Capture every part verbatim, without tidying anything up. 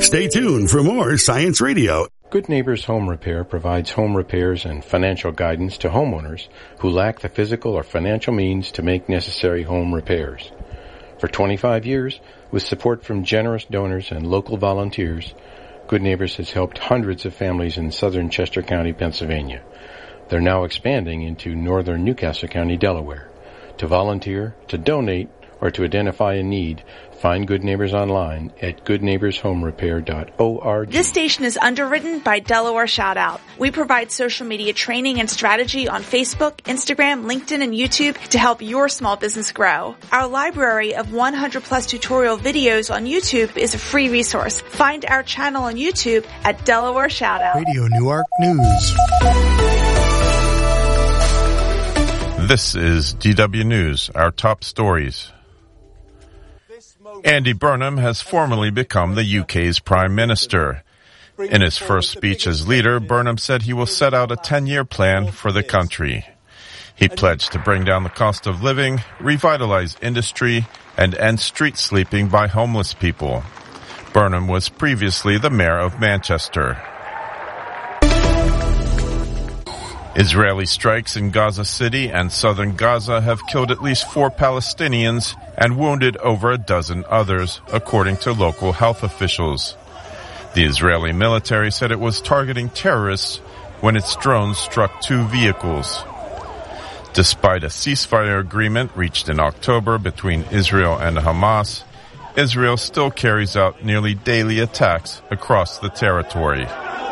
Stay tuned for more Science Radio. Good Neighbors Home Repair provides home repairs and financial guidance to homeowners who lack the physical or financial means to make necessary home repairs. For twenty-five years, with support from generous donors and local volunteers, Good Neighbors has helped hundreds of families in southern Chester County, Pennsylvania. They're now expanding into northern Newcastle County, Delaware. To volunteer, to donate, or to identify a need, find Good Neighbors online at good neighbors home repair dot org. This station is underwritten by Delaware Shoutout. We provide social media training and strategy on Facebook, Instagram, LinkedIn, and YouTube to help your small business grow. Our library of one hundred plus tutorial videos on YouTube is a free resource. Find our channel on YouTube at Delaware Shoutout. Radio Newark News. This is D W News, our top stories. Andy Burnham has formally become the U K's Prime Minister. In his first speech as leader, Burnham said he will set out a ten-year plan for the country. He pledged to bring down the cost of living, revitalize industry, and end street sleeping by homeless people. Burnham was previously the mayor of Manchester. Israeli strikes in Gaza City and southern Gaza have killed at least four Palestinians and wounded over a dozen others, according to local health officials. The Israeli military said it was targeting terrorists when its drones struck two vehicles. Despite a ceasefire agreement reached in October between Israel and Hamas, Israel still carries out nearly daily attacks across the territory.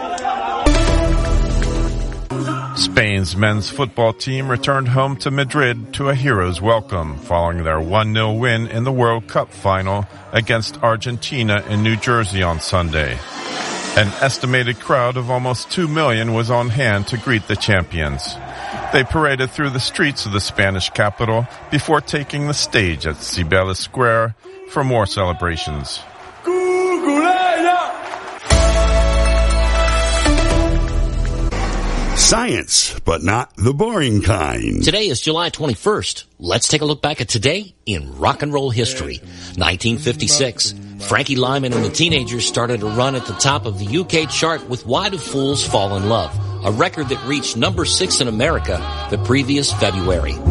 Spain's men's football team returned home to Madrid to a hero's welcome following their one nil win in the World Cup final against Argentina in New Jersey on Sunday. An estimated crowd of almost two million was on hand to greet the champions. They paraded through the streets of the Spanish capital before taking the stage at Cibeles Square for more celebrations. Science, but not the boring kind. Today is July twenty-first. Let's take a look back at today in rock and roll history. nineteen fifty-six. Frankie Lyman and the Teenagers started a run at the top of the U K chart with Why Do Fools Fall in Love, a record that reached number six in America the previous February.